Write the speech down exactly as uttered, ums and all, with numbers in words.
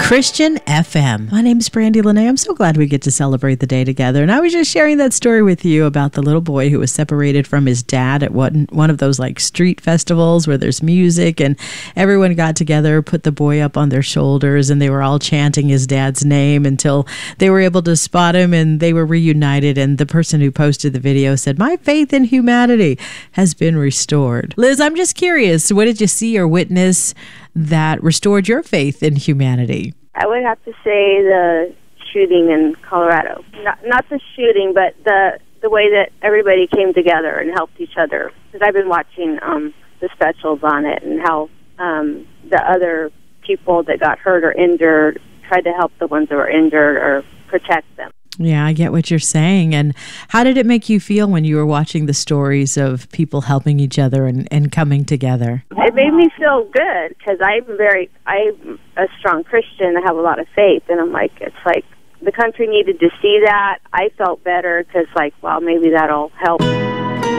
Christian F M. My name's Brandy Lene. I'm so glad we get to celebrate the day together. And I was just sharing that story with you about the little boy who was separated from his dad at one, one of those like street festivals where there's music and everyone got together, put the boy up on their shoulders, and they were all chanting his dad's name until they were able to spot him and they were reunited. And the person who posted the video said, "My faith in humanity has been restored." Liz, I'm just curious, what did you see or witness that restored your faith in humanity? I would have to say the shooting in Colorado. Not, not the shooting, but the the way that everybody came together and helped each other. Because I've been watching um, the specials on it and how um, the other people that got hurt or injured tried to help the ones that were injured or protect them. Yeah, I get what you're saying. And how did it make you feel when you were watching the stories of people helping each other and, and coming together? It made me feel good because I'm very, I'm a strong Christian. I have a lot of faith. And I'm like, it's like the country needed to see that. I felt better because like, well, maybe that'll help.